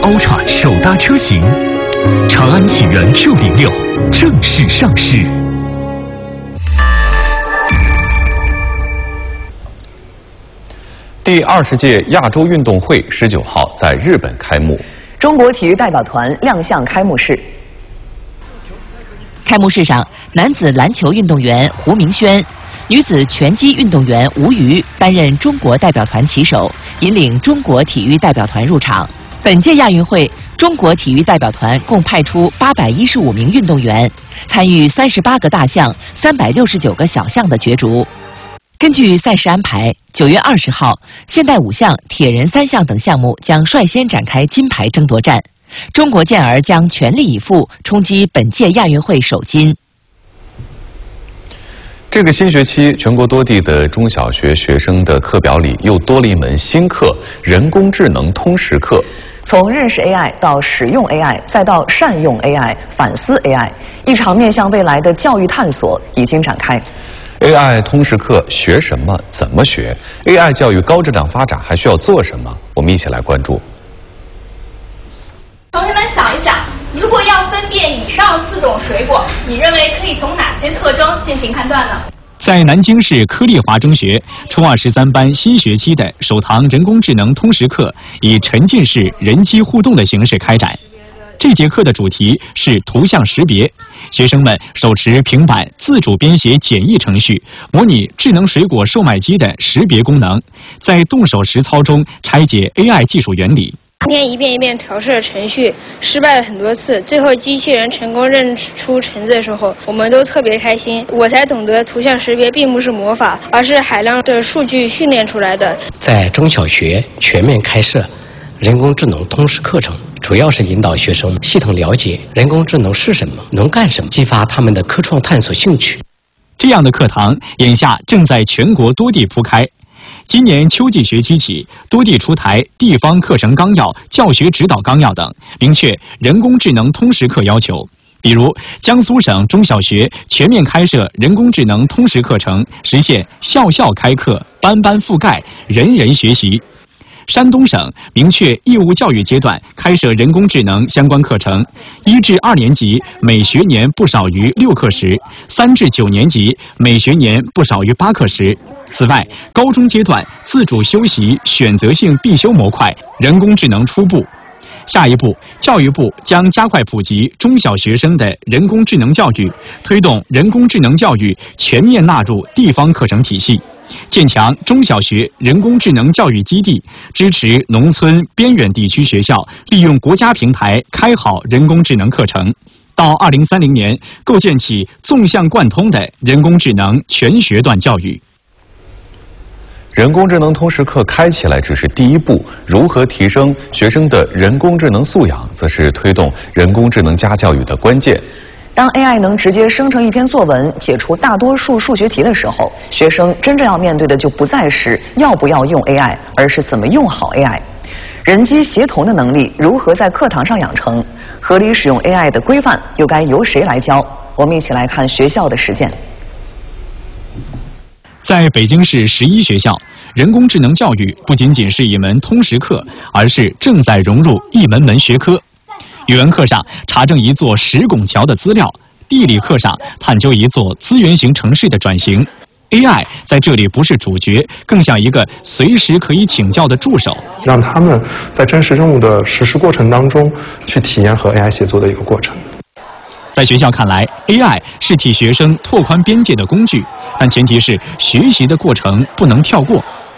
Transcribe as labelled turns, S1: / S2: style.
S1: Ultra 首搭车型，长安启源 Q06正式上市。
S2: 第20届亚洲运动会19号在日本开幕，
S3: 中国体育代表团亮相开幕式。
S4: 开幕式上，男子篮球运动员胡明轩、女子拳击运动员吴瑜担任中国代表团旗手，引领中国体育代表团入场。本届亚运会，中国体育代表团共派出815名运动员，参与38个大项、369个小项的角逐。根据赛事安排，9月20号，现代5项、铁人3项等项目将率先展开金牌争夺战。中国健儿将全力以赴冲击本届亚运会首金。
S2: 这个新学期，全国多地的中小学学生的课表里又多了一门新课——人工智能通识课。
S3: 从认识 AI 到使用 AI， 再到善用 AI、反思 AI， 一场面向未来的教育探索已经展开。
S2: AI 通识课学什么？怎么学 ？AI 教育高质量发展还需要做什么？我们一起来关注。
S5: 同学们想一想，如果要分辨以上4种水果，你认为可以从哪些特征进行判断呢？
S6: 在南京市科丽华中学初2、13班新学期的首堂人工智能通识课，以沉浸式人机互动的形式开展。这节课的主题是图像识别，学生们手持平板自主编写简易程序，模拟智能水果售卖机的识别功能，在动手实操中拆解 AI 技术原理。
S7: 今天一遍一遍调试了程序，失败了很多次，最后机器人成功认出橙子的时候，我们都特别开心。我才懂得图像识别并不是魔法，而是海量的数据训练出来的。
S8: 在中小学全面开设人工智能通识课程，主要是引导学生系统了解人工智能是什么，能干什么，激发他们的科创探索兴趣。
S6: 这样的课堂眼下正在全国多地铺开。今年秋季学期起，多地出台地方课程纲要、教学指导纲要等，明确人工智能通识课要求。比如，江苏省中小学全面开设人工智能通识课程，实现校校开课、班班覆盖、人人学习。山东省明确义务教育阶段开设人工智能相关课程，1至2年级每学年不少于6课时，3至9年级每学年不少于8课时。此外，高中阶段自主修习选择性必修模块人工智能初步。下一步，教育部将加快普及中小学生的人工智能教育，推动人工智能教育全面纳入地方课程体系，建强中小学人工智能教育基地，支持农村边远地区学校利用国家平台开好人工智能课程。到2030年，构建起纵向贯通的人工智能全学段教育。
S2: 人工智能通识课开起来只是第一步，如何提升学生的人工智能素养，则是推动人工智能加教育的关键。
S3: 当 AI 能直接生成一篇作文，解除大多数数学题的时候，学生真正要面对的就不再是要不要用 AI， 而是怎么用好 AI。人机协同的能力如何在课堂上养成？合理使用 AI 的规范又该由谁来教？我们一起来看学校的实践。
S6: 在北京市11学校，人工智能教育不仅仅是一门通识课，而是正在融入一门门学科。语文课上查证一座石拱桥的资料，地理课上探究一座资源型城市的转型。AI 在这里不是主角，更像一个随时可以请教的助手，
S9: 让他们在真实任务的实施过程当中去体验和 AI 协作的一个过程。
S6: 在学校看来 ，AI 是替学生拓宽边界的工具，但前提是学习的过程不能跳过。